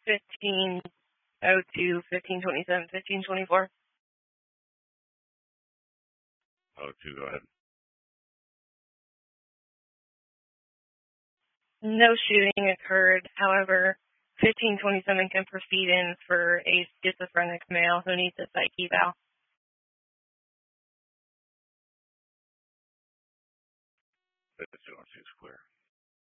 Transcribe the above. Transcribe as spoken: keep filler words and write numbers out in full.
fifteen oh two, fifteen twenty-seven, fifteen twenty-four. Oh two, go ahead. No shooting occurred. However, fifteen twenty-seven can proceed in for a schizophrenic male who needs a psych eval. fifteen oh two is clear.